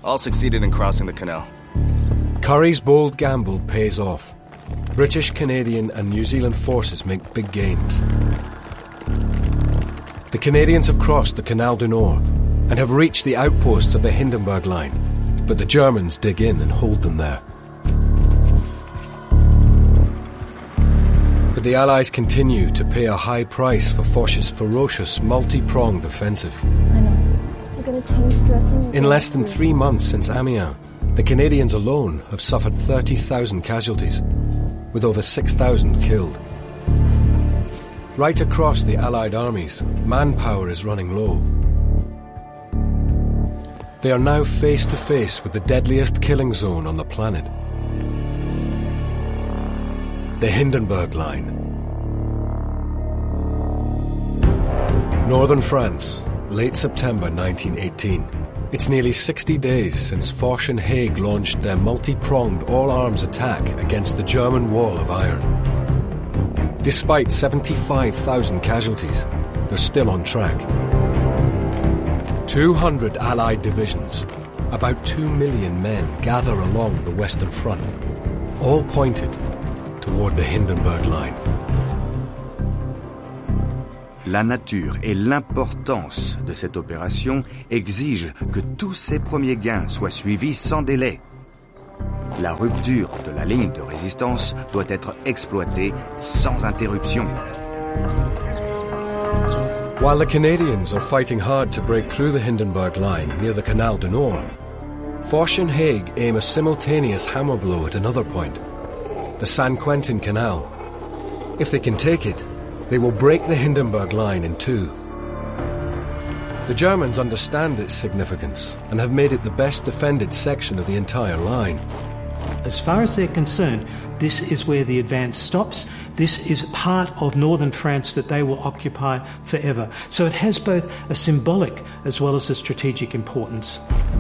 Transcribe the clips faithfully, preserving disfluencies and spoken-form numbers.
All succeeded in crossing the canal. Currie's bold gamble pays off. British, Canadian and New Zealand forces make big gains. The Canadians have crossed the Canal du Nord and have reached the outposts of the Hindenburg Line, but the Germans dig in and hold them there. But the Allies continue to pay a high price for Foch's ferocious, multi-pronged offensive. I know. We're going to change dressing. In less than three months since Amiens, the Canadians alone have suffered thirty thousand casualties, with over six thousand killed. Right across the Allied armies, manpower is running low. They are now face to face with the deadliest killing zone on the planet. The Hindenburg Line. Northern France, late September nineteen eighteen. It's nearly sixty days since Foch and Haig launched their multi-pronged all-arms attack against the German wall of iron. Despite seventy-five thousand casualties, they're still on track. two hundred Allied divisions, about two million men gather along the Western Front, all pointed toward the Hindenburg Line. La nature et l'importance de cette opération exigent que tous ces premiers gains soient suivis sans délai. La rupture de la ligne de résistance doit être exploitée sans interruption. While the Canadians are fighting hard to break through the Hindenburg Line near the Canal du Nord, Foch and Haig aim a simultaneous hammer blow at another point, the Saint-Quentin Canal. If they can take it, they will break the Hindenburg Line in two. The Germans understand its significance and have made it the best defended section of the entire line. As far as they're concerned, this is where the advance stops. This is part of northern France that they will occupy forever. So it has both a symbolic as well as a strategic importance.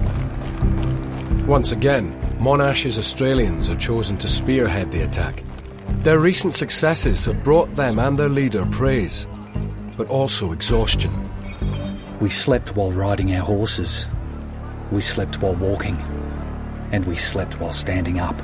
Once again, Monash's Australians are chosen to spearhead the attack. Their recent successes have brought them and their leader praise, but also exhaustion. We slept while riding our horses. We slept while walking. And we slept while standing up.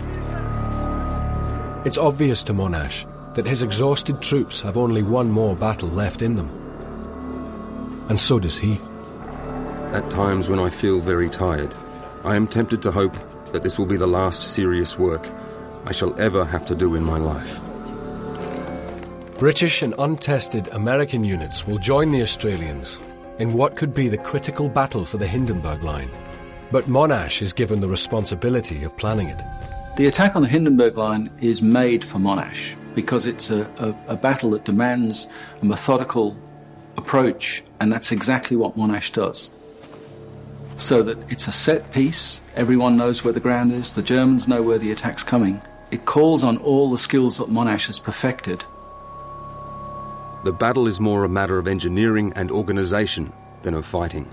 It's obvious to Monash that his exhausted troops have only one more battle left in them. And so does he. At times when I feel very tired, I am tempted to hope that this will be the last serious work I shall ever have to do in my life. British and untested American units will join the Australians in what could be the critical battle for the Hindenburg Line. But Monash is given the responsibility of planning it. The attack on the Hindenburg Line is made for Monash because it's a, a, a battle that demands a methodical approach, and that's exactly what Monash does. So that it's a set piece, everyone knows where the ground is, the Germans know where the attack's coming. It calls on all the skills that Monash has perfected. The battle is more a matter of engineering and organisation than of fighting.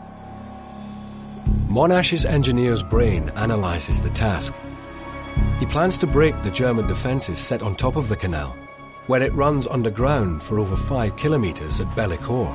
Monash's engineer's brain analyses the task. He plans to break the German defences set on top of the canal, where it runs underground for over five kilometres at Bellicourt.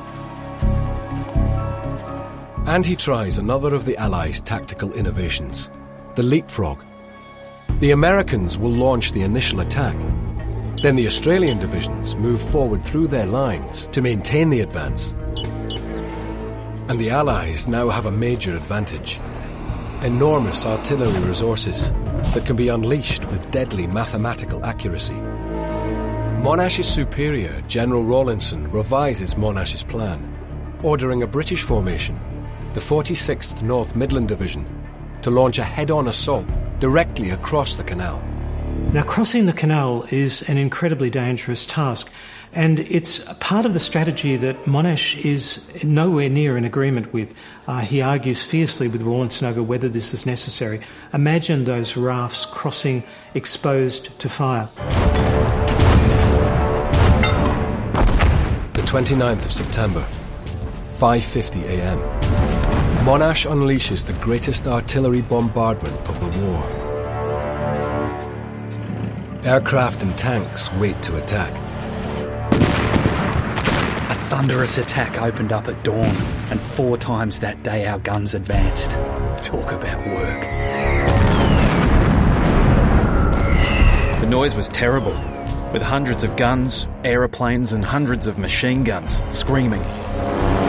And he tries another of the Allies' tactical innovations, the leapfrog. The Americans will launch the initial attack. Then the Australian divisions move forward through their lines to maintain the advance. And the Allies now have a major advantage. Enormous artillery resources that can be unleashed with deadly mathematical accuracy. Monash's superior, General Rawlinson, revises Monash's plan, ordering a British formation, the forty-sixth North Midland Division, to launch a head-on assault directly across the canal. Now, crossing the canal is an incredibly dangerous task, and it's part of the strategy that Monash is nowhere near in agreement with. Uh, he argues fiercely with Rawlinson over whether this is necessary. Imagine those rafts crossing exposed to fire. The twenty-ninth of September, five fifty a m Monash unleashes the greatest artillery bombardment of the war. Aircraft and tanks wait to attack. A thunderous attack opened up at dawn, and four times that day our guns advanced. Talk about work. The noise was terrible, with hundreds of guns, aeroplanes and hundreds of machine guns screaming.